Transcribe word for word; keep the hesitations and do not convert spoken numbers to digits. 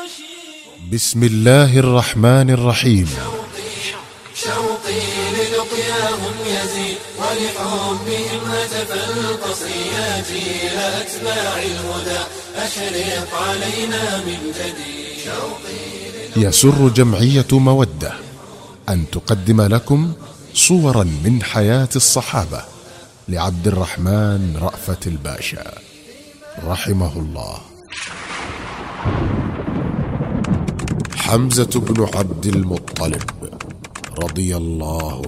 بسم الله الرحمن الرحيم. شوقي للقياهم يزيد ولحبهم هتف القصي يا جيل أتباع الهدى أشرق علينا من جديد. يسر جمعية مودة أن تقدم لكم صورا من حياة الصحابة لعبد الرحمن رأفت الباشا رحمه الله. حمزة بن عبد المطلب رضي الله